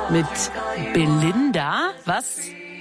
mit Belinda, was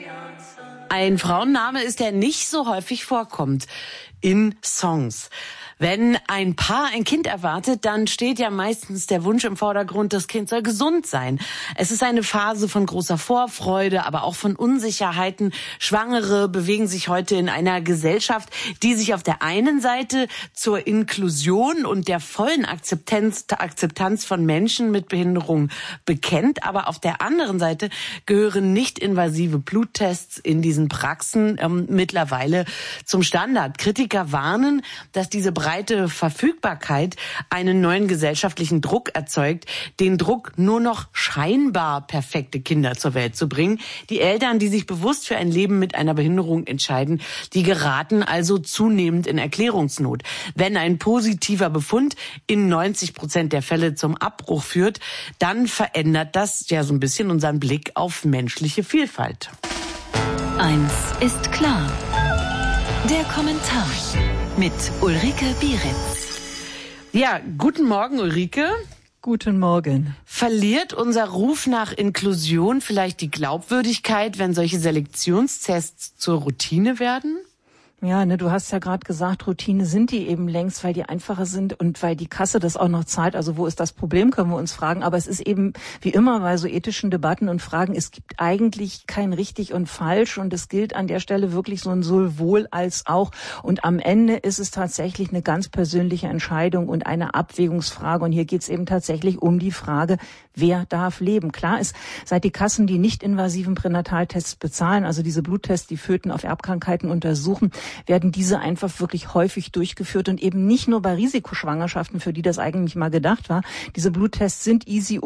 ein Frauenname ist, der nicht so häufig vorkommt in Songs. Wenn ein Paar ein Kind erwartet, dann steht ja meistens der Wunsch im Vordergrund, das Kind soll gesund sein. Es ist eine Phase von großer Vorfreude, aber auch von Unsicherheiten. Schwangere bewegen sich heute in einer Gesellschaft, die sich auf der einen Seite zur Inklusion und der vollen Akzeptanz von Menschen mit Behinderung bekennt, aber auf der anderen Seite gehören nicht invasive Bluttests in diesen Praxen mittlerweile zum Standard. Kritiker warnen, dass diese breite Verfügbarkeit einen neuen gesellschaftlichen Druck erzeugt, den Druck, nur noch scheinbar perfekte Kinder zur Welt zu bringen. Die Eltern, die sich bewusst für ein Leben mit einer Behinderung entscheiden, die geraten also zunehmend in Erklärungsnot. Wenn ein positiver Befund in 90% der Fälle zum Abbruch führt, dann verändert das ja so ein bisschen unseren Blick auf menschliche Vielfalt. Eins ist klar. Der Kommentar mit Ulrike Bieritz. Ja, guten Morgen, Ulrike. Guten Morgen. Verliert unser Ruf nach Inklusion vielleicht die Glaubwürdigkeit, wenn solche Selektionstests zur Routine werden? Ja, du hast ja gerade gesagt, Routine sind die eben längst, weil die einfacher sind und weil die Kasse das auch noch zahlt. Also wo ist das Problem, können wir uns fragen. Aber es ist eben wie immer bei so ethischen Debatten und Fragen, es gibt eigentlich kein richtig und falsch und es gilt an der Stelle wirklich so ein sowohl als auch. Und am Ende ist es tatsächlich eine ganz persönliche Entscheidung und eine Abwägungsfrage. Und hier geht es eben tatsächlich um die Frage, wer darf leben. Klar ist, seit die Kassen die nicht-invasiven Pränataltests bezahlen, also diese Bluttests, die Föten auf Erbkrankheiten untersuchen, werden diese einfach wirklich häufig durchgeführt und eben nicht nur bei Risikoschwangerschaften, für die das eigentlich mal gedacht war. Diese Bluttests sind easy,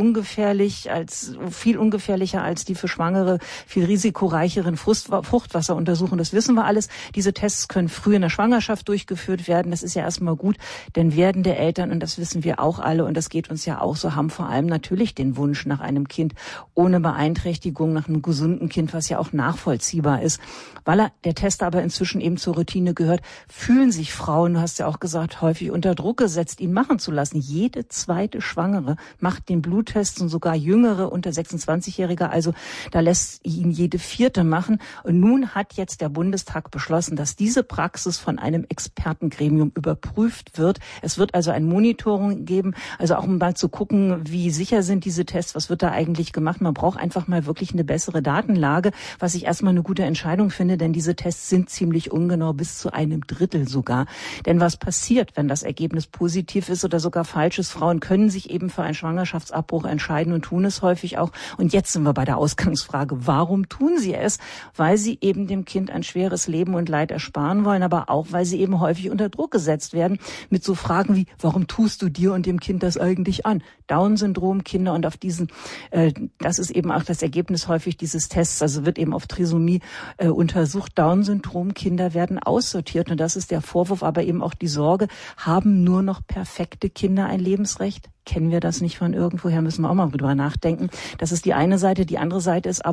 viel ungefährlicher als die für Schwangere viel risikoreicheren Fruchtwasseruntersuchungen. Das wissen wir alles. Diese Tests können früh in der Schwangerschaft durchgeführt werden. Das ist ja erstmal gut, denn werdende Eltern, und das wissen wir auch alle und das geht uns ja auch so, haben vor allem natürlich den Wunsch nach einem Kind ohne Beeinträchtigung, nach einem gesunden Kind, was ja auch nachvollziehbar ist. Weil der Test aber inzwischen eben zur Routine gehört, fühlen sich Frauen, du hast ja auch gesagt, häufig unter Druck gesetzt, ihn machen zu lassen. Jede zweite Schwangere macht den Bluttest und sogar Jüngere unter 26-Jährige, also da lässt ihn jede vierte machen. Und nun hat jetzt der Bundestag beschlossen, dass diese Praxis von einem Expertengremium überprüft wird. Es wird also ein Monitoring geben, also auch mal zu gucken, wie sicher sind diese Tests, was wird da eigentlich gemacht. Man braucht einfach mal wirklich eine bessere Datenlage, was ich erstmal eine gute Entscheidung finde, denn diese Tests sind ziemlich ungenau, bis zu 1/3 sogar. Denn was passiert, wenn das Ergebnis positiv ist oder sogar falsch ist? Frauen können sich eben für einen Schwangerschaftsabbruch entscheiden und tun es häufig auch. Und jetzt sind wir bei der Ausgangsfrage. Warum tun sie es? Weil sie eben dem Kind ein schweres Leben und Leid ersparen wollen, aber auch, weil sie eben häufig unter Druck gesetzt werden mit so Fragen wie, warum tust du dir und dem Kind das eigentlich an? Down-Syndrom, Kinder und auf diesen, das ist eben auch das Ergebnis häufig dieses Tests, also wird eben auf Trisomie untersucht. Down-Syndrom, Kinder werden aussortiert und das ist der Vorwurf, aber eben auch die Sorge, haben nur noch perfekte Kinder ein Lebensrecht? Kennen wir das nicht von irgendwoher? Müssen wir auch mal drüber nachdenken. Das ist die eine Seite. Die andere Seite ist aber